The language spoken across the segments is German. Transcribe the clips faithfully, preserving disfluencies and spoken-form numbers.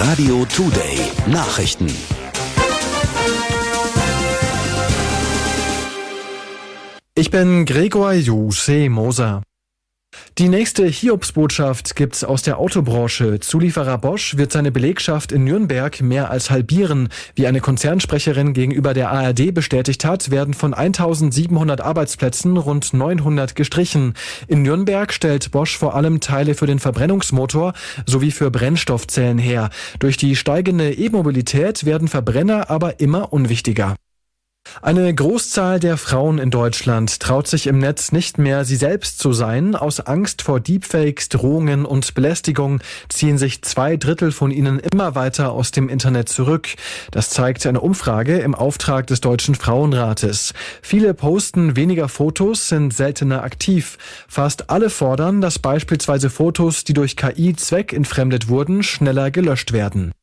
Radio Today Nachrichten. Ich bin Gregor Juse Moser. Die nächste Hiobsbotschaft gibt's aus der Autobranche. Zulieferer Bosch wird seine Belegschaft in Nürnberg mehr als halbieren. Wie eine Konzernsprecherin gegenüber der A R D bestätigt hat, werden von eintausendsiebenhundert Arbeitsplätzen rund neunhundert gestrichen. In Nürnberg stellt Bosch vor allem Teile für den Verbrennungsmotor sowie für Brennstoffzellen her. Durch die steigende E-Mobilität werden Verbrenner aber immer unwichtiger. Eine Großzahl der Frauen in Deutschland traut sich im Netz nicht mehr, sie selbst zu sein. Aus Angst vor Deepfakes, Drohungen und Belästigung ziehen sich zwei Drittel von ihnen immer weiter aus dem Internet zurück. Das zeigt eine Umfrage im Auftrag des Deutschen Frauenrates. Viele posten weniger Fotos, sind seltener aktiv. Fast alle fordern, dass beispielsweise Fotos, die durch K I zweckentfremdet wurden, schneller gelöscht werden.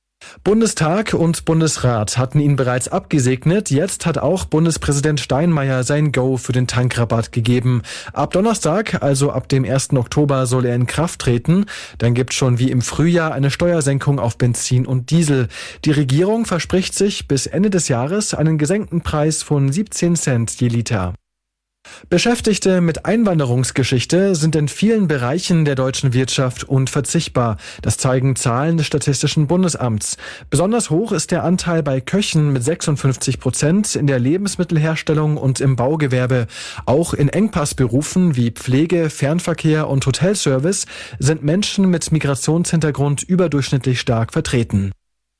Bundestag und Bundesrat hatten ihn bereits abgesegnet. Jetzt hat auch Bundespräsident Steinmeier sein Go für den Tankrabatt gegeben. Ab Donnerstag, also ab dem ersten Oktober, soll er in Kraft treten. Dann gibt's schon wie im Frühjahr eine Steuersenkung auf Benzin und Diesel. Die Regierung verspricht sich bis Ende des Jahres einen gesenkten Preis von siebzehn Cent je Liter. Beschäftigte mit Einwanderungsgeschichte sind in vielen Bereichen der deutschen Wirtschaft unverzichtbar. Das zeigen Zahlen des Statistischen Bundesamts. Besonders hoch ist der Anteil bei Köchen mit sechsundfünfzig Prozent, in der Lebensmittelherstellung und im Baugewerbe. Auch in Engpassberufen wie Pflege, Fernverkehr und Hotelservice sind Menschen mit Migrationshintergrund überdurchschnittlich stark vertreten.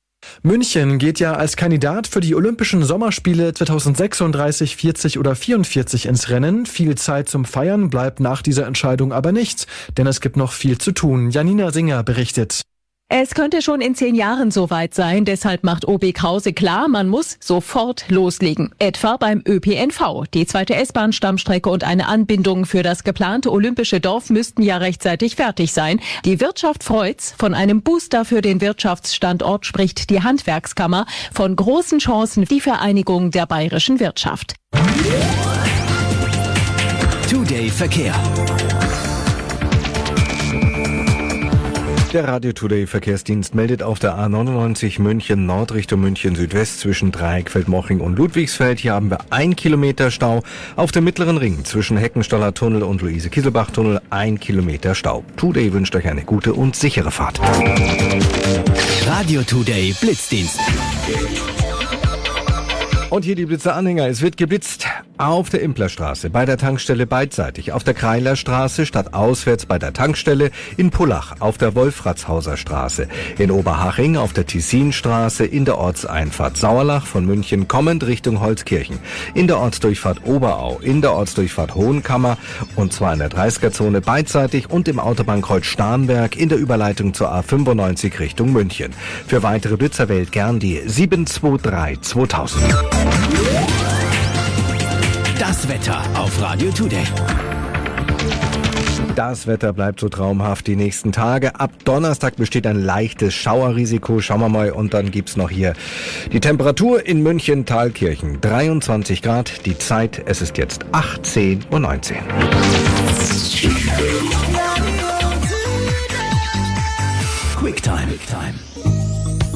München geht ja als Kandidat für die Olympischen Sommerspiele zweitausendsechsunddreißig, vierzig oder vierundvierzig ins Rennen. Viel Zeit zum Feiern bleibt nach dieser Entscheidung aber nicht, denn es gibt noch viel zu tun. Janina Singer berichtet. Es könnte schon in zehn Jahren soweit sein, deshalb macht O B Krause klar, man muss sofort loslegen. Etwa beim Ö P N V. Die zweite S-Bahn-Stammstrecke und eine Anbindung für das geplante olympische Dorf müssten ja rechtzeitig fertig sein. Die Wirtschaft freut's. Von einem Booster für den Wirtschaftsstandort spricht die Handwerkskammer. Von großen Chancen die Vereinigung der bayerischen Wirtschaft. Today Verkehr. Der Radio Today Verkehrsdienst meldet auf der A neunundneunzig München Nord Richtung München Südwest zwischen Dreieckfeld-Moching und Ludwigsfeld. Hier haben wir ein Kilometer Stau. Auf dem Mittleren Ring zwischen Heckenstaller Tunnel und Luise-Kieselbach-Tunnel ein Kilometer Stau. Today wünscht euch eine gute und sichere Fahrt. Radio Today Blitzdienst. Und hier die Blitzeranhänger. Es wird geblitzt auf der Implerstraße, bei der Tankstelle beidseitig, auf der Kreilerstraße stadtauswärts bei der Tankstelle, in Pullach auf der Wolfratshauser Straße, in Oberhaching auf der Tessinstraße, in der Ortseinfahrt Sauerlach von München kommend Richtung Holzkirchen, in der Ortsdurchfahrt Oberau, in der Ortsdurchfahrt Hohenkammer und zwar in der dreißiger-Zone beidseitig und im Autobahnkreuz Starnberg in der Überleitung zur A fünfundneunzig Richtung München. Für weitere Blitzer wählt gern die sieben zwei drei zweitausend. Das Wetter auf Radio Today. Das Wetter bleibt so traumhaft die nächsten Tage. Ab Donnerstag besteht ein leichtes Schauerrisiko. Schauen wir mal. Und dann gibt's noch hier die Temperatur in München Thalkirchen. dreiundzwanzig Grad. Die Zeit, es ist jetzt achtzehn Uhr neunzehn. Quicktime. Quicktime.